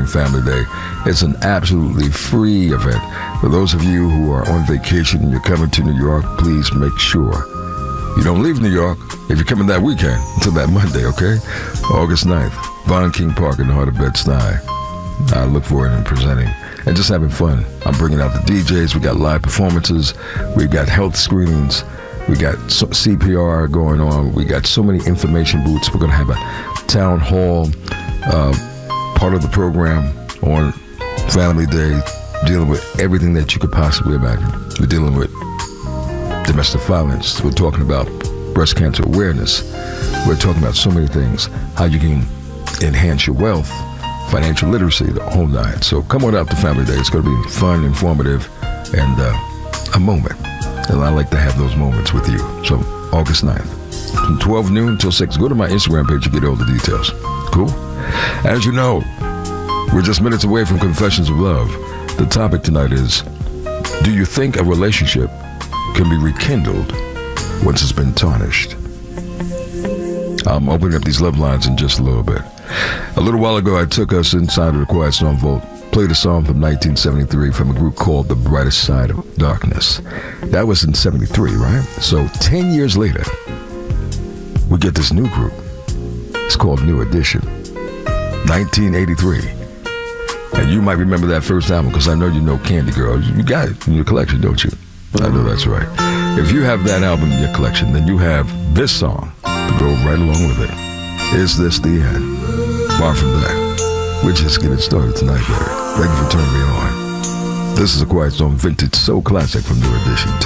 Family Day. It's an absolutely free event. For those of you who are on vacation and you're coming to New York, please make sure you don't leave New York if you're coming that weekend until that Monday, okay? August 9th, Von King Park in the heart of Bed-Stuy. I look forward to presenting and just having fun. I'm bringing out the DJs. We got live performances. We've got health screenings. We got CPR going on. We got so many information booths. We're going to have a town hall part of the program on Family Day, dealing with everything that you could possibly imagine. We're dealing with domestic violence. We're talking about breast cancer awareness. We're talking about so many things. How you can enhance your wealth, financial literacy, the whole nine. So come on out to Family Day. It's going to be fun, informative, and a moment. And I like to have those moments with you. So August 9th, from 12 noon till 6. Go to my Instagram page to get all the details. Cool? As you know, we're just minutes away from Confessions of Love. The topic tonight is, do you think a relationship can be rekindled once it's been tarnished? I'm opening up these love lines in just a little bit. A little while ago, I took us inside of the Quiet Storm Vault, played a song from 1973 from a group called The Brightest Side of Darkness. That was in 73, right? So 10 years later, we get this new group. It's called New Edition, 1983. And you might remember that first album because I know you know Candy Girl. You got it in your collection, don't you? I know that's right. If you have that album in your collection, then you have this song to go right along with it. Is This the End? Far from that. We're just getting started tonight, baby. Thank you for turning me on. This is a Quiet Storm Vintage Soul Classic from New Edition.